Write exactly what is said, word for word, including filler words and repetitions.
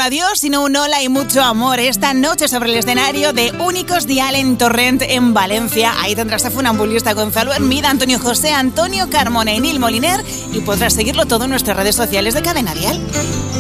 adiós, sino un hola y mucho amor. Esta noche sobre el escenario de Únicos Dial en Torrent, en Valencia. Ahí tendrás a Funambulista, Gonzalo Hermida, Antonio José, Antonio Carmona y Nil Moliner. Y podrás seguirlo todo en nuestras redes sociales de Cadena Dial.